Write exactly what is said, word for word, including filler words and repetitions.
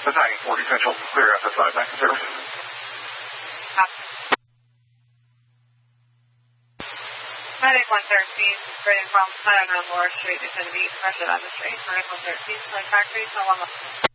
Attacking forty Central, clear S S I back to service. nine eight one thirteen, ready from nine oh nine Laura Street, descend to be pressure on the street, nine eight one thirteen, like factory, so one